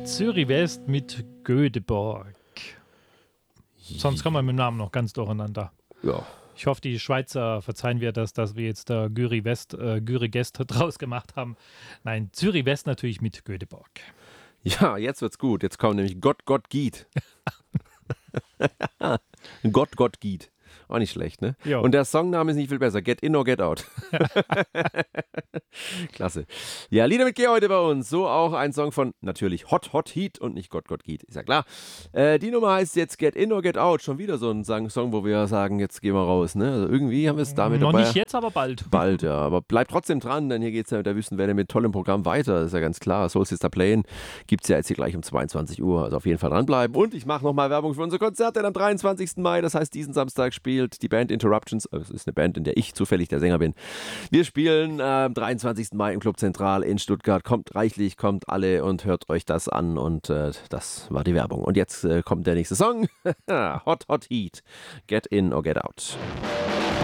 Zürich West mit Göteborg. Sonst kommen wir mit dem Namen noch ganz durcheinander. Ja. Ich hoffe, die Schweizer verzeihen wir das, dass wir jetzt da Gyri West draus gemacht haben. Nein, Zürich West natürlich mit Göteborg. Ja, jetzt wird's gut. Jetzt kommt nämlich Gott Giet. Gott Giet. Auch nicht schlecht, ne? Jo. Und der Songname ist nicht viel besser. Get in or get out. Klasse. Ja, Lieder mit G heute bei uns. So auch ein Song von natürlich Hot Heat und nicht Gott Giet. Ist ja klar. Die Nummer heißt jetzt Get in or get out. Schon wieder so ein Song, wo wir sagen, jetzt gehen wir raus, ne? Also irgendwie haben wir es damit Noch dabei. nicht jetzt, aber bald. Bald, ja. Aber bleibt trotzdem dran, denn hier geht es ja mit der Wüstenwelle mit tollem Programm weiter. Das ist ja ganz klar. Soul Sister Playing gibt es ja jetzt hier gleich um 22 Uhr. Also auf jeden Fall dranbleiben. Und ich mache nochmal Werbung für unser Konzert am 23. Mai. Das heißt, diesen Samstag spielt die Band Interruptions. Das ist eine Band, in der ich zufällig der Sänger bin. Wir spielen am 23. Mai im Club Zentral in Stuttgart. Kommt reichlich, kommt alle und hört euch das an. Und das war die Werbung. Und jetzt kommt der nächste Song. Hot Heat. Get in or get out.